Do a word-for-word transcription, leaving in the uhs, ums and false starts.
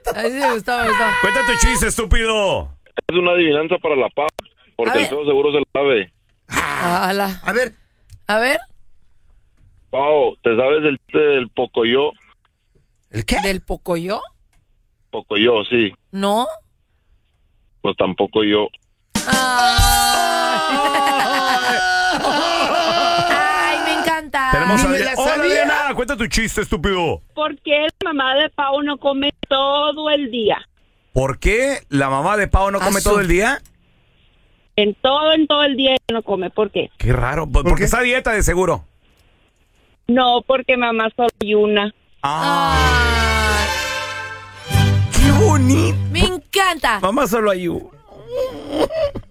Ahí sí me gustó, me gustó. Cuenta tu chiste, estúpido. Es una adivinanza para la paz, porque el feo seguro se la sabe. Ah, la- A ver. A ver, Pao, ¿te sabes el del Pocoyo? ¿El qué? ¿del Pocoyo? Pocoyo, sí. ¿No? Pues tampoco yo. Ay, me encanta. Tenemos a Ni me Diana. la Hola, sabía. Diana. Cuenta tu chiste, estúpido. ¿Por qué la mamá de Pau no come todo el día? ¿Por qué la mamá de Pau no come Asu. todo el día? En todo, en todo el día ella no come. ¿Por qué? Qué raro. ¿Por porque qué? está a dieta, de seguro. No, porque mamá solo hay una. Ah, Ay, qué bonito. me encanta. Mamá solo hay uno.